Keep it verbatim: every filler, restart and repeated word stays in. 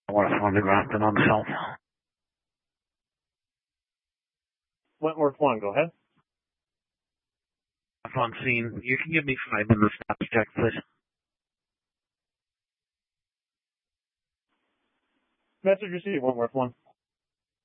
Wentworth one to Grafton on the cell. Wentworth one, go ahead. On scene. You can give me five minutes to check, please. Message received, Wentworth one.